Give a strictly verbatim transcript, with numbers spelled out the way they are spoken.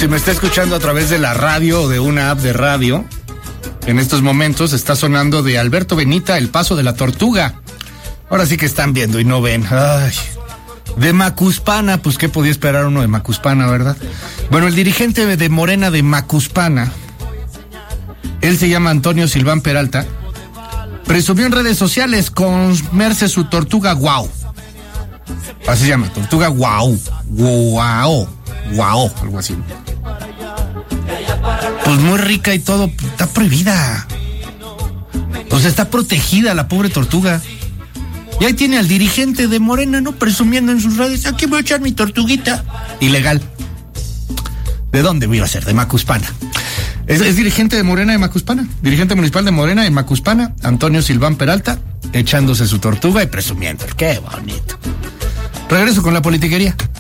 Si me está escuchando a través de la radio o de una app de radio, en estos momentos está sonando de Alberto Benita, El Paso de la Tortuga. Ahora sí que están viendo y no ven. Ay. De Macuspana, pues qué podía esperar uno de Macuspana, ¿verdad? Bueno, el dirigente de Morena de Macuspana, él se llama Antonio Silván Peralta, presumió en redes sociales comerse su tortuga guau. Así se llama, tortuga guau. Guau. Guau, algo así. Pues muy rica y todo, está prohibida. O sea, está protegida la pobre tortuga. Y ahí tiene al dirigente de Morena, ¿no? Presumiendo en sus redes, aquí voy a echar mi tortuguita. Ilegal. ¿De dónde iba a ser? De Macuspana. Es, es dirigente de Morena de Macuspana. Dirigente municipal de Morena de Macuspana, Antonio Silván Peralta, echándose su tortuga y presumiendo. ¡Qué bonito! Regreso con la politiquería.